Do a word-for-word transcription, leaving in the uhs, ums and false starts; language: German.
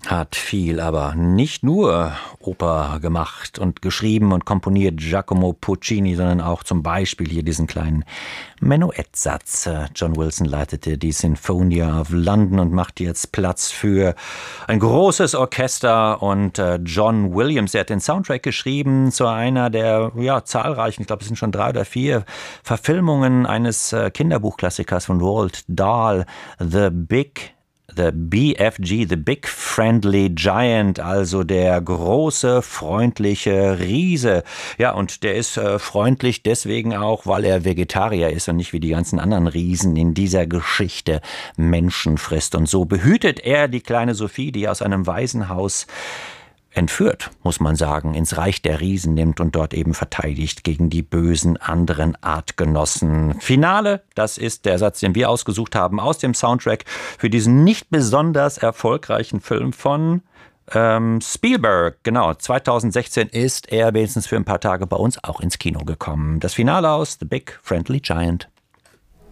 hat viel, aber nicht nur Oper gemacht und geschrieben und komponiert Giacomo Puccini, sondern auch zum Beispiel hier diesen kleinen Menuettsatz. John Wilson leitete die Sinfonia of London und macht jetzt Platz für ein großes Orchester. Und John Williams, der hat den Soundtrack geschrieben zu einer der ja, zahlreichen, ich glaube es sind schon drei oder vier Verfilmungen eines Kinderbuchklassikers von Roald Dahl, The Big The B F G, The Big Friendly Giant, also der große, freundliche Riese. Ja, und der ist äh, freundlich deswegen auch, weil er Vegetarier ist und nicht wie die ganzen anderen Riesen in dieser Geschichte Menschen frisst. Und so behütet er die kleine Sophie, die aus einem Waisenhaus entführt, muss man sagen, ins Reich der Riesen nimmt und dort eben verteidigt gegen die bösen anderen Artgenossen. Finale, das ist der Satz, den wir ausgesucht haben aus dem Soundtrack für diesen nicht besonders erfolgreichen Film von ähm, Spielberg. Genau, zweitausendsechzehn ist er wenigstens für ein paar Tage bei uns auch ins Kino gekommen. Das Finale aus The Big Friendly Giant.